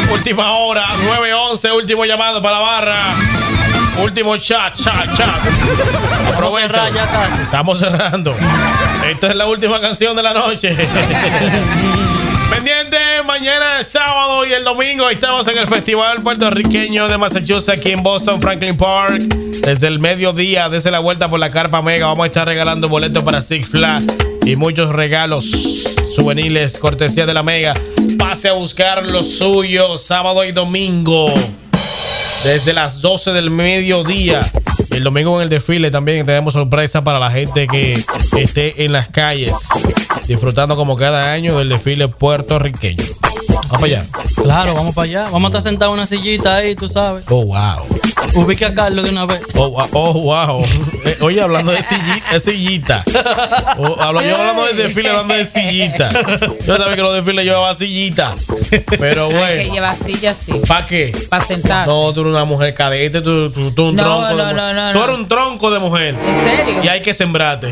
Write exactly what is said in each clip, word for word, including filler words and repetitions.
Última hora, nueve once, último llamado para la barra. Último chat, chat, chat. Aprovecha. Estamos cerrando. Esta es la última canción de la noche. Pendiente, mañana es sábado y el domingo estamos en el Festival Puertorriqueño de Massachusetts aquí en Boston, Franklin Park. Desde el mediodía, desde la vuelta por la Carpa Mega, vamos a estar regalando boletos para Six Flags y muchos regalos juveniles, cortesía de la Mega. Pase a buscar los suyos sábado y domingo desde las doce del mediodía. El domingo en el desfile también tenemos sorpresa para la gente que esté en las calles disfrutando como cada año del desfile puertorriqueño. Vamos para allá. Claro, vamos para allá. Vamos a estar sentados en una sillita ahí, tú sabes. Oh, wow. Ubique a Carlos de una vez. Oh, wow. Oh, wow. Eh, oye, hablando de sillita. De sillita. Oh, hablo, yo hablando de desfile, hablando de sillita. Yo sabía que los desfiles llevaban sillita. Pero bueno. Hay que llevar sillas, sí. ¿Para qué? Para sentarse. No, tú eres una mujer cadete, tú, tú, tú un no, tronco. No, de no, no, Tú no. eres un tronco de mujer. ¿En serio? Y hay que sembrarte.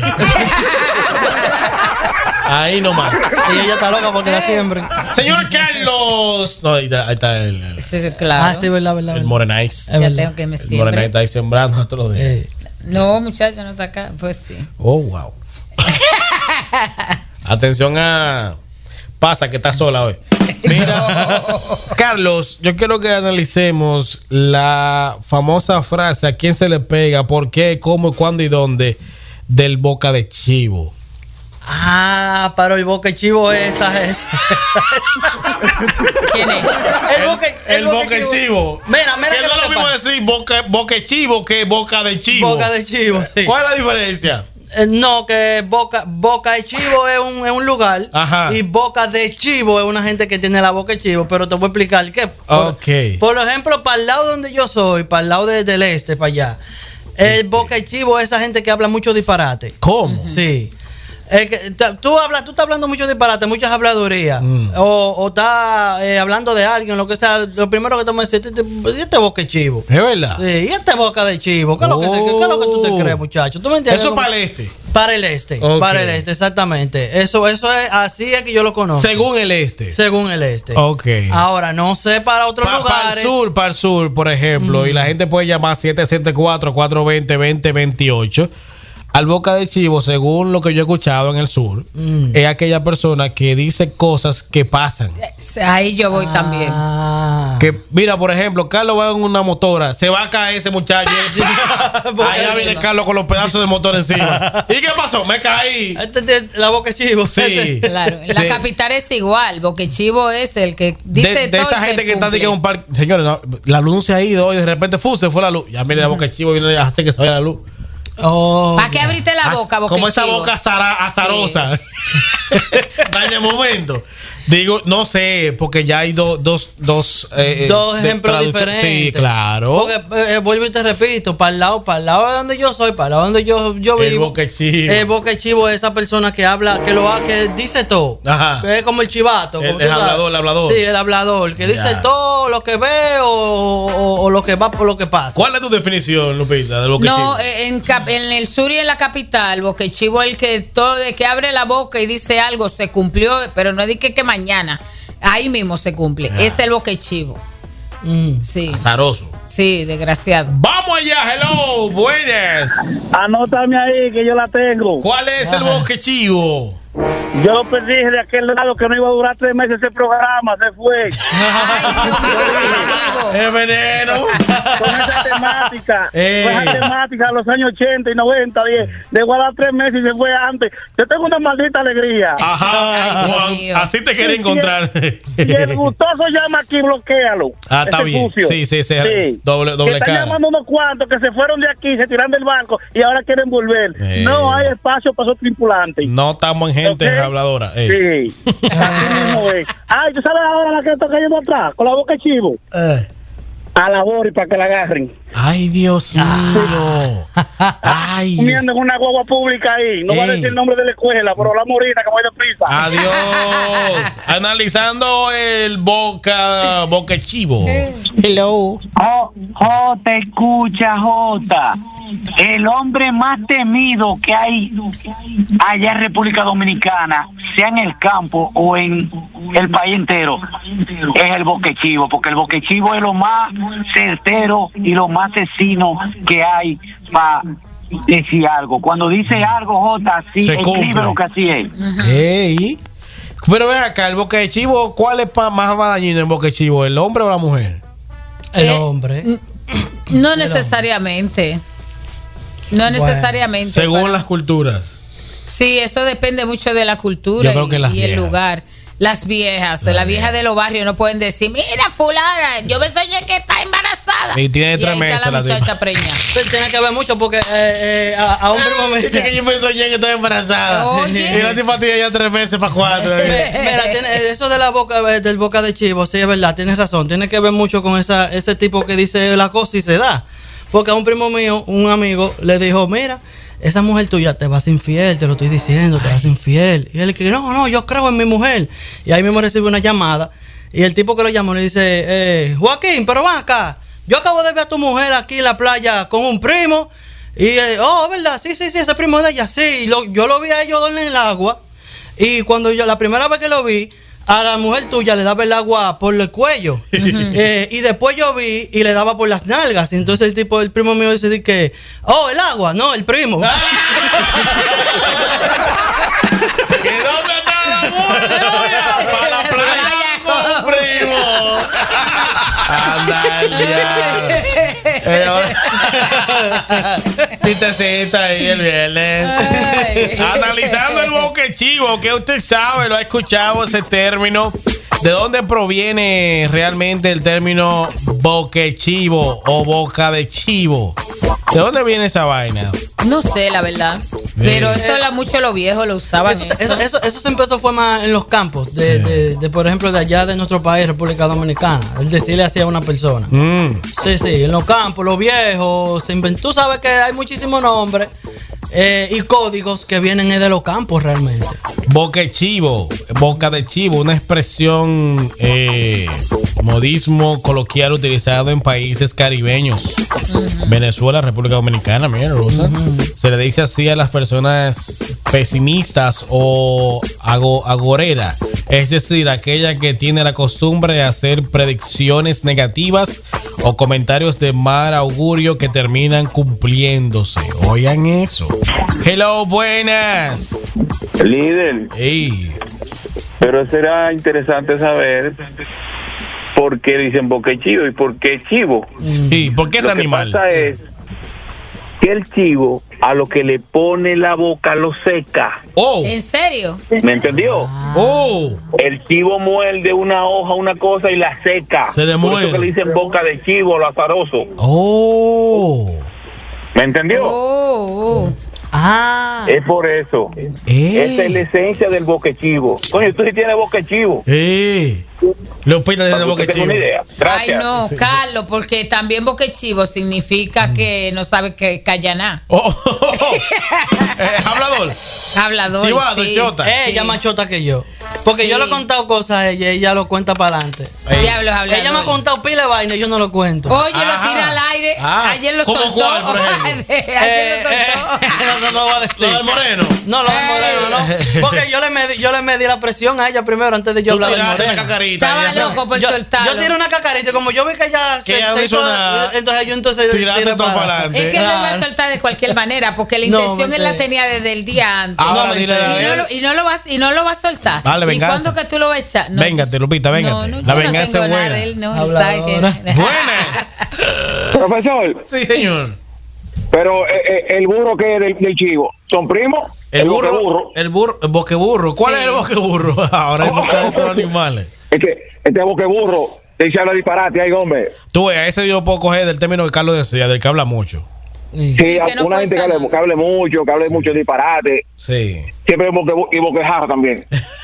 Ahí nomás. Y ella está loca porque la siembren. Señor Carlos. No, ahí está, ahí está el, el, sí, claro. Ah, sí, verdad, verdad. El Morenais. Ya verdad. Tengo que me El Morenais está ahí sembrando todos los días. Eh. No, muchacha, no está acá. Pues sí. Oh, wow. Atención a... Pasa que está sola hoy. Mira, Carlos, yo quiero que analicemos la famosa frase ¿a quién se le pega? ¿Por qué? ¿Cómo? ¿Cuándo y dónde? Del boca de chivo. Ah, pero el boca de chivo es esa, esa. ¿Quién es? El boca, el el boca de chivo. chivo. Mira, mira. Que no es lo mismo decir boca, boca de chivo que boca de chivo. Boca de chivo, sí. ¿Cuál es la diferencia? Eh, no, que boca, boca de chivo es un, es un lugar. Ajá. Y boca de chivo es una gente que tiene la boca de chivo. Pero te voy a explicar qué. Por, okay. por ejemplo, para el lado donde yo soy, para el lado de, del este, para allá, el boca de chivo es esa gente que habla mucho disparate. ¿Cómo? Sí. Es que, tú hablas, tú estás hablando mucho disparate, muchas habladurías, mm. o, o estás eh, hablando de alguien, lo que sea. Lo primero que te voy a decir, este, este, este boca de chivo. ¿Es verdad? Sí, y este boca de chivo. ¿Qué es oh. lo, qué, qué es lo que tú te crees, muchacho? ¿Tú me entiendes? Eso para el este. Para el este, okay. Para el este, exactamente. Eso, eso es así es que yo lo conozco. Según el este. Según el este. Ok. Ahora, no sé para otros pa, lugares. Para el sur, para el sur, por ejemplo, mm. y la gente puede llamar siete siete cuatro, cuatro dos cero, dos cero dos ocho. Al boca de chivo, según lo que yo he escuchado en el sur, mm. es aquella persona que dice cosas que pasan. Ahí yo voy ah. también. Que mira, por ejemplo, Carlos va en una motora, se va a caer ese muchacho. Allá viene Carlos con los pedazos de motor encima. ¿Y qué pasó? Me caí. La boca de chivo. Sí. Claro. En la de, capital es igual. Boca de chivo es el que dice de, de todo. De esa gente que está en un parque. Señores, no, la luz se ha ido y de repente fu, se fue la luz. Ya mire, la boca de chivo viene a hacer que se vaya la luz. Oh, ¿para qué abriste la boca, boca como esa chivo? Boca azara, azarosa. Sí. Daña el momento. Digo, no sé, porque ya hay do, dos dos eh, dos ejemplos diferentes. Sí, claro. Porque eh, vuelvo y te repito, para el lado, para el lado de donde yo soy, para el lado donde yo, yo el vivo. Boca chivo. El boca chivo es esa persona que habla, que lo que dice todo. Ajá. Que es como el chivato. El, el hablador, el hablador. Sí, el hablador, que dice ya. todo lo que ve o, o, o lo que va por lo que pasa. ¿Cuál es tu definición, Lupita, del boca no, chivo? En, en el sur y en la capital, boca chivo es el que todo de que abre la boca y dice algo se cumplió, pero no es de que, que mañana. Ahí mismo se cumple. Yeah. Es el boca chivo. Mm. Sí. Azaroso. Sí, desgraciado. Vamos allá, hello, buenas. Anótame ahí que yo la tengo. ¿Cuál es el boca chivo? Yo perdí de aquel lado que no iba a durar tres meses ese programa, se fue. Ay, Dios mío, es veneno. Con esa temática, eh. con esa temática de los años ochenta y noventa, de guardar tres meses y se fue antes. Yo tengo una maldita alegría. Ajá, ay, Juan, así te quiere encontrar. Y el gustoso llama aquí, bloquéalo. Ah, está bien. Sucio. Sí, sí, sí, sí. Doble, doble que están cara. Llamando unos cuantos que se fueron de aquí, se tiran del barco y ahora quieren volver. Eh. No hay espacio para esos tripulantes. No estamos en gente okay. habladora. Eh. Sí. Ay, ¿tú sabes ahora la que está cayendo atrás? Con la boca de chivo. Eh. A la Boris para que la agarren. Ay, Dios mío. Ay. Comiendo en una guagua pública ahí. No Ey. va a decir el nombre de la escuela, pero la morita que vaya prisa. Adiós. Analizando el boca, boca chivo. Hello. Oh, oh, te escucha, Jota. El hombre más temido que hay allá en República Dominicana sea en el campo o en el país entero, es el boquechivo, porque el boquechivo es lo más certero y lo más asesino que hay para decir algo. Cuando dice algo, Jota, así escribe lo que así es. Uh-huh. Hey. Pero ven acá, el boquechivo, ¿cuál es pa más dañino el boquechivo, el hombre o la mujer? El eh, hombre. N- no necesariamente. No bueno, necesariamente. Según para... las culturas. Sí, eso depende mucho de la cultura y, y el lugar. Las viejas, de la vieja de los barrios no pueden decir, mira fulana, yo me soñé que está embarazada. Y tiene tres y ahí meses está la muchacha preñada. Tiene que ver mucho porque eh, eh, a, a un primo me dice que yo me soñé que estaba embarazada. Oye. Y la tipa tiene ya tres meses para cuatro. Mira, tiene, eso de la boca del boca de chivo, sí es verdad, tienes razón. Tiene que ver mucho con esa ese tipo que dice la cosa y se da. Porque a un primo mío, un amigo, le dijo, mira, esa mujer tuya te va a ser infiel, te lo estoy diciendo, te va a ser infiel. Y él que no, no, yo creo en mi mujer. Y ahí mismo recibe una llamada. Y el tipo que lo llamó le dice, eh, Joaquín, pero van acá. Yo acabo de ver a tu mujer aquí en la playa con un primo. Y, eh, oh, ¿verdad? Sí, sí, sí, ese primo de ella, sí. Y lo, yo lo vi a ellos en el agua. Y cuando yo, la primera vez que lo vi, a la mujer tuya le daba el agua por el cuello. Uh-huh. eh, y después yo vi y le daba por las nalgas. Y entonces el tipo, el primo mío dice que, oh, el agua, no, el primo. ¿Que dónde está la mujer tuya? Para la playa con un primo. Anda, Chistecita ahí el viernes. Analizando el boquechivo, que usted sabe, lo ha escuchado ese término. ¿De dónde proviene realmente el término boquechivo o boca de chivo? ¿De dónde viene esa vaina? No sé, la verdad. Pero eso era mucho lo viejo, lo usaban. Eso, eso. Eso, eso, eso se empezó fue más en los campos, de, de, de, por ejemplo, de allá de nuestro país, República Dominicana. El decirle así a una persona. Mm. Sí, sí, en los campos, los viejos. Se inventó. Tú sabes que hay muchísimos nombres eh, y códigos que vienen de los campos realmente. Boquechivo, boca de chivo, una expresión, eh, modismo coloquial utilizado en países caribeños. Uh-huh. Venezuela, República Dominicana, mira, Rosa. Uh-huh. Se le dice así a las personas pesimistas o ago, agorera, es decir, aquella que tiene la costumbre de hacer predicciones negativas o comentarios de mal augurio que terminan cumpliéndose. Oigan eso. Hello, buenas. Líder. Hey. Pero será interesante saber por qué dicen boquechivo y por qué chivo. Sí, ¿por qué es lo animal? Lo que pasa es que el chivo a lo que le pone la boca lo seca. Oh. ¿En serio? ¿Me entendió? Oh. El chivo muerde una hoja, una cosa y la seca. Se le por muere. eso que le dicen boca de chivo, lo azaroso. Oh. ¿Me entendió? Oh. oh. Ah. Es por eso. Eh. Esa es la esencia del boquechivo. Coño, tú sí tienes boquechivo. Eh. Los pilas de boquechivo. Una idea. Ay, no, Carlos, porque también boquechivo significa mm. que no sabe que callaná. Oh, oh, oh, oh. eh, hablador. Hablador. Chivado, sí. chota. Ella sí. Más chota que yo. Porque sí. Yo le he contado cosas a ella y ella lo cuenta para adelante. Diablos, hablador. Ella me ha contado pila de vaina y yo no lo cuento. Oye, Ajá. Lo tira al aire. Ah. Ayer lo soltó. ¿Cuál, por ejemplo? Ayer eh, lo soltó. Eh, no, no, no va a decir. ¿Lo del moreno? No, lo del moreno, no. Porque yo le medí, yo le medí la presión a ella primero antes de yo hablar del moreno. Una cacarita. Estaba loco por yo, soltarlo. Yo tiré una cacarita y como yo vi que ella que se, ella se hizo una... entonces yo entonces tirando todo para adelante. Es que no iba a soltar de cualquier manera porque la intención no, él la tenía desde el día antes. Ahora, no, dile y, no lo, y no lo vas y no lo vas a soltar. Dale, ¿Y venganza. cuándo que tú lo vas a echar? No, véngate, Lupita, véngate. No, no, la yo venganza no es buena. Él, no, él sabe que... Buenas. Profesor. Sí, señor. Pero eh, el burro que es del, del chivo, ¿son primos? El, el burro, burro. El burro, el boqueburro. ¿Cuál sí. es el boqueburro? Ahora hay buscar de todos los animales. Es que este boqueburro te habla disparate ahí, hombre. Tú ves, a ese yo puedo coger del término que Carlos decía, del que habla mucho. Sí, sí que no una gente que hable, que hable mucho, que hable mucho disparate. Sí. Siempre boque, y boquejarra también.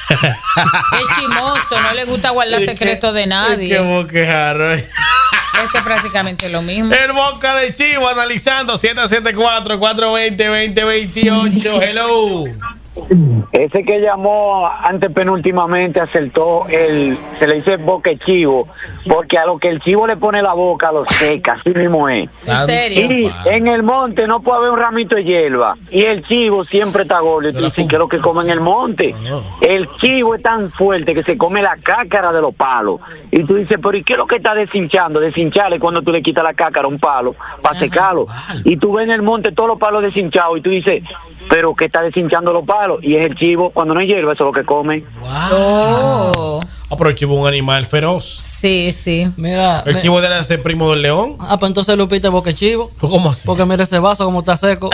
Es chimoso, no le gusta guardar secretos de nadie. Es que boquejarro. Es que prácticamente lo mismo. El boca de chivo analizando siete siete cuatro, cuatro dos cero, dos cero dos ocho. Hello. Ese que llamó antepenúltimamente acertó, el, se le dice boquechivo, porque a lo que el chivo le pone la boca lo seca, así mismo es. ¿En serio? Y en el monte no puede haber un ramito de hierba, y el chivo siempre está gordo, y tú dices, ¿qué es lo que come en el monte? El chivo es tan fuerte que se come la cácara de los palos, y tú dices, pero ¿y qué es lo que está deshinchando? Deshincharle cuando tú le quitas la cácara a un palo, para secarlo, y tú ves en el monte todos los palos deshinchados, y tú dices, pero ¿qué está deshinchando los palos? Y es el chivo, cuando no hay hierba, eso es lo que comen. Wow. Oh. Ah, pero el chivo es un animal feroz. Sí, sí. Mira, el me... chivo debe ser primo del león. Ah, pues entonces Lupita es boquechivo. ¿Cómo así? Porque mira ese vaso como está seco.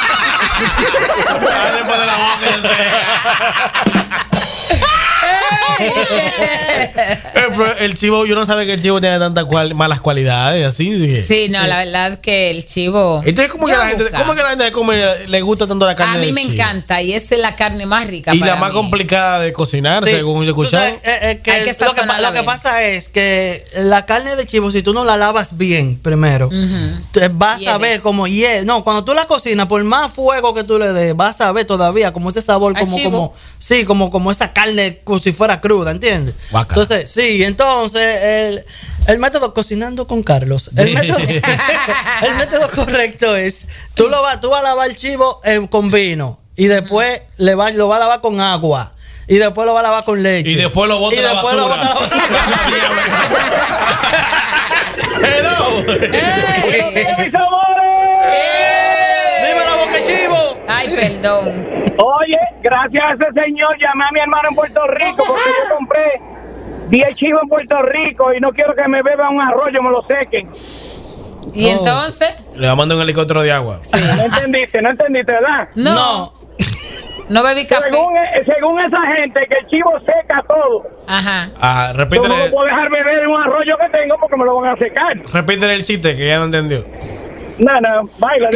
El chivo, yo no sabía que el chivo tiene tantas cual, malas cualidades, así. Sí, no, la verdad que el chivo. Entonces, ¿cómo, que la, gente, ¿cómo que la gente come, le gusta tanto la carne? A mí me chivo? encanta y esta es la carne más rica. Y para la más mí. complicada de cocinar, Sí. según yo he escuchado. Tú sabes, eh, eh, que Hay que lo, que, sazonarla lo que bien. pasa es que la carne de chivo, si tú no la lavas bien primero, Ujú. te vas Hiede. a ver como hiede. No, cuando tú la cocinas, por más fuego que tú le des, vas a ver todavía como ese sabor, ¿Al como, chivo? como, sí, como, como esa carne como si fuera cruda, ¿entiendes? Guácala. Entonces, sí, entonces el, el método cocinando con Carlos, el método, el método correcto es, tú lo vas, tú vas a lavar el chivo eh, con vino y después le vas, lo vas a lavar con agua. Y después lo va a lavar con leche. Y después lo bota Y a la después lo basura. bota a la basura. Hello. ¡Ey! ¡Dímelo, boquechivo! Ay, perdón. Oye, gracias a ese señor llamé a mi hermano en Puerto Rico porque yo compré diez chivos en Puerto Rico y no quiero que me beba un arroyo, me lo sequen. ¿Y Oh. entonces? Le va a mandar un helicóptero de agua. No entendiste, no entendiste, ¿verdad? No. No, no bebí café. Según, según esa gente, que el chivo seca todo. Ajá. Ah, Yo no repítele, lo puedo dejar beber en un arroyo que tengo porque me lo van a secar. repítele el chiste que ya no entendió. No, no, baila.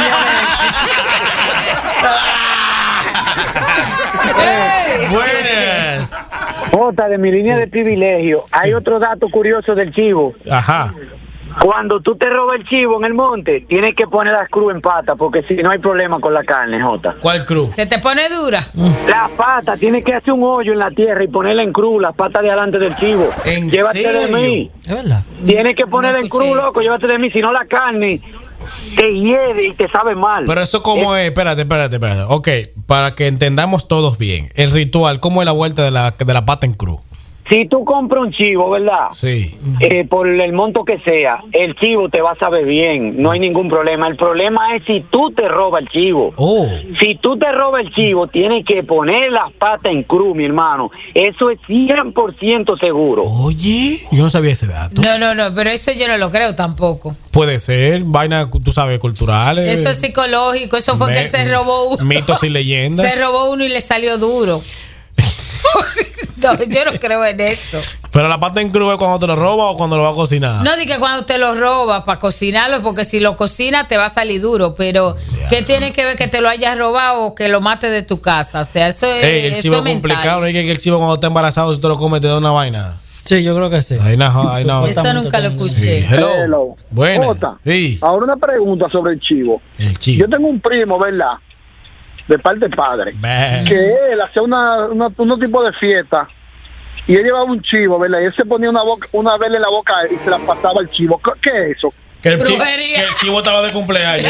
Buenas. Jota, de mi línea de privilegio, hay otro dato curioso del chivo. Ajá. Cuando tú te robas el chivo en el monte, tienes que poner las cruz en pata, porque si no hay problema con la carne, Jota. ¿Cuál cruz? ¿Se te pone dura? La pata, tienes que hacer un hoyo en la tierra y ponerla en cruz, las patas de adelante del chivo. ¿En Llévate serio? de mí. Es verdad. Tienes que ponerla No en cruz, escuché loco, eso. llévate de mí, si no la carne te hiede y te sabe mal. Pero eso como es, espérate, espérate, espérate. Ok, para que entendamos todos bien, el ritual, ¿cómo es la vuelta de la, de la pata en cruz? Si tú compras un chivo, ¿verdad? Sí. Eh, por el monto que sea, el chivo te va a saber bien, no hay ningún problema. El problema es si tú te robas el chivo. Oh. Si tú te robas el chivo, tienes que poner las patas en cruz, mi hermano. Eso es cien por ciento seguro. Oye, yo no sabía ese dato. No, no, no, pero eso yo no lo creo tampoco. Puede ser, vaina, tú sabes, culturales. Eso es psicológico, eso fue Me- que él se robó uno. mitos y leyendas. Se robó uno y le salió duro. No, yo no creo en esto. Pero la pata en cruz es cuando te lo robas o cuando lo vas a cocinar. No di que cuando te lo robas para cocinarlo, porque si lo cocinas te va a salir duro, pero ¿qué tiene que ver que te lo hayas robado o que lo mates de tu casa? O sea, eso es, Ey, el eso chivo es es mental. complicado, no es que el chivo cuando está embarazado, si tú lo comes te da una vaina. Sí, yo creo que sí. Ahí no, ahí no. Eso nunca lo escuché. Sí, hello. Hello. Buena. Jota, Sí, ahora una pregunta sobre el chivo. el chivo. Yo tengo un primo, ¿verdad? De parte de padre. Bah. Que él hacía una, una, unos tipos de fiesta y él llevaba un chivo, ¿verdad? Y él se ponía una boca, una vela en la boca y se la pasaba al chivo. ¿Qué, qué es eso? Que el, chi- Brujería. que el chivo estaba de cumpleaños.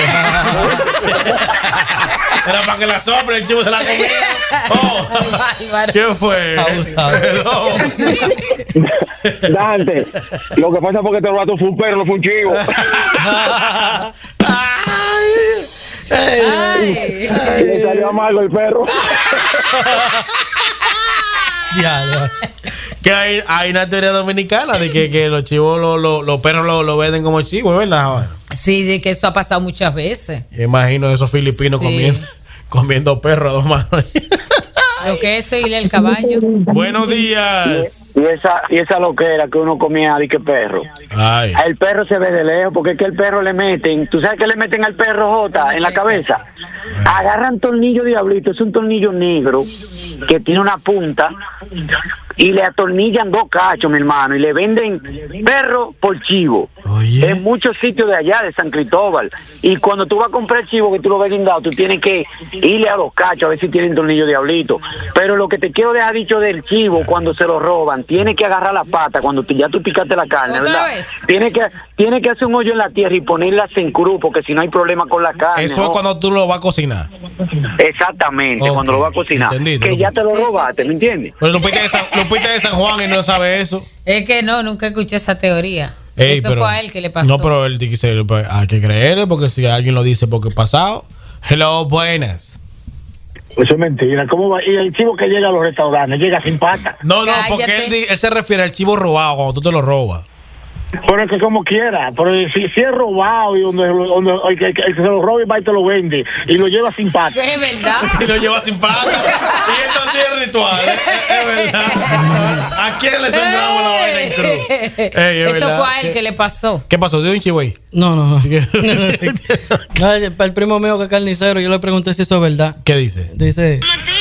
Era para que la sople, el chivo se la comía. Oh, Bárbaro. ¿qué fue? Abusado. Hello. Dante, lo que pasa fue que te robaste fue un perro, no fue un chivo. Ay. Le salió amargo el perro. Ya, ya. Que hay, hay una teoría dominicana de que, que los chivos, lo- lo- los perros lo, lo venden como chivos, ¿verdad? Sí, de que eso ha pasado muchas veces. Yo imagino esos filipinos Sí. comiendo, comiendo perros a dos manos. Lo que es eso y el caballo. Buenos días. Y esa, y esa loquera que uno comía de que perro. Ay. El perro se ve de lejos porque es que el perro le meten, ¿tú sabes qué le meten al perro, Jota, en la cabeza? Agarran tornillo diablito, es un tornillo negro que tiene una punta y le atornillan dos cachos, mi hermano, y le venden perro por chivo. Oye. En muchos sitios de allá, de San Cristóbal. Y cuando tú vas a comprar chivo, que tú lo ves guindado, tú tienes que irle a los cachos a ver si tienen tornillo diablito. Pero lo que te quiero dejar dicho del chivo, cuando se lo roban, tienes que agarrar la pata cuando te, ya tú picaste la carne, ¿Otra ¿verdad? vez? Tienes que, tienes que hacer un hoyo en la tierra y ponerlas en cruz, porque si no hay problema con la carne. Eso ¿no? es cuando tú lo vas a cocinar. Exactamente, Ok, cuando lo vas a cocinar. entendí, que lo ya te lo Sí, sí, robaste, sí. ¿me entiendes? Pero Lupita de San, Lupita de San Juan y no sabe eso. Es que no, nunca escuché esa teoría. Ey, Eso pero- fue a él que le pasó. No, pero él dice, pues, hay que creerle porque si alguien lo dice porque pasado. Hello, buenas. Eso es mentira. ¿Cómo va? Y el chivo que llega a los restaurantes llega sin pata. No, no, Cállate. porque él, di- él se refiere al chivo robado cuando tú te lo robas. Pero es que como quiera. Pero si, si es robado y donde, donde el, que, el que se lo roba y va y te lo vende y lo lleva sin pata. Es verdad. Y lo lleva sin pata. Y esto sí es ritual. Es, es verdad. ¿A quién le sembramos la vaina en cruz? Ey, es Eso verdad. fue a él que le pasó. ¿Qué pasó? ¿Dio un chivo ahí? No, no, no. No, el el primo mío que es carnicero, yo le pregunté si eso es verdad. ¿Qué dice? Dice,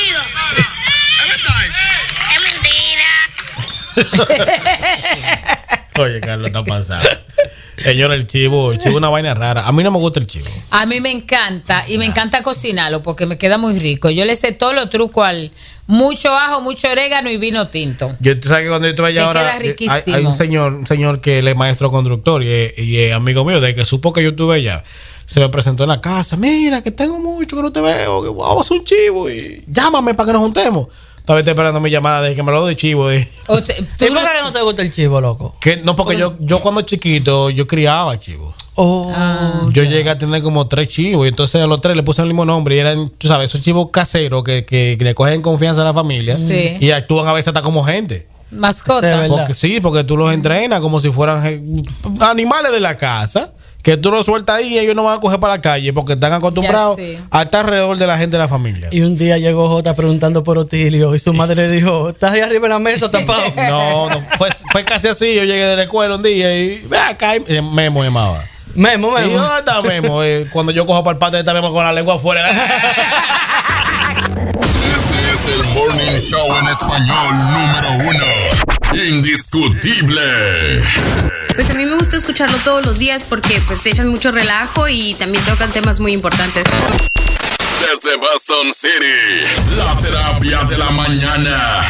Oye, Carlos, está pasado. Señor, el chivo, el chivo es una vaina rara. A mí no me gusta el chivo. A mí me encanta y me encanta cocinarlo porque me queda muy rico. Yo le sé todos los trucos al mucho ajo, mucho orégano y vino tinto. Yo, tú sabes que cuando yo estuve allá Te ahora, queda eh, hay, riquísimo. hay un señor, un señor que él es maestro conductor y, es- y es amigo mío, de que supo que yo estuve allá. Se me presentó en la casa. Mira, que tengo mucho que no te veo. Que vamos a hacer un chivo y llámame para que nos juntemos. Todavía estoy esperando mi llamada de que me lo doy chivo. De, O sea, ¿y tú por no- qué no te gusta el chivo, loco? que, no, porque yo, yo cuando chiquito, yo criaba chivos. Oh, Ah. Yo llegué a tener como tres chivos y entonces a los tres le puse el mismo nombre y eran, tú sabes, esos chivos caseros que, que, que le cogen confianza a la familia Sí. y actúan a veces hasta como gente. mascota. Ese es verdad. Porque sí, porque tú los entrenas como si fueran eh, animales de la casa, que tú los sueltas ahí y ellos no van a coger para la calle porque están acostumbrados Ya, sí. a estar alrededor de la gente de la familia. Y un día llegó Jota preguntando por Otilio y su madre le dijo, estás ahí arriba en la mesa tapado. No, no, fue, fue casi así. Yo llegué de la escuela un día y ve acá, y- eh, Memo llamaba. Memo, Y Memo. yo, ¿dónde está Memo? Eh, cuando yo cojo para el patio está Memo con la lengua afuera. Este es el Morning Show en español número uno. Indiscutible. Pues a mí me gusta escucharlo todos los días porque pues echan mucho relajo y también tocan temas muy importantes. Desde Boston City, la terapia de la mañana.